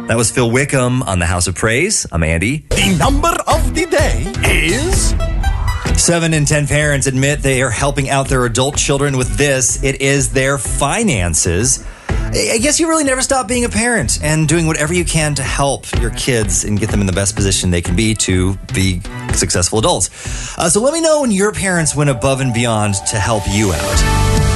That was Phil Wickham on the House of Praise. I'm Andy. The number of the day is... 7 in 10 parents admit they are helping out their adult children with this. It is their finances. I guess you really never stop being a parent and doing whatever you can to help your kids and get them in the best position they can be to be successful adults. So let me know when your parents went above and beyond to help you out.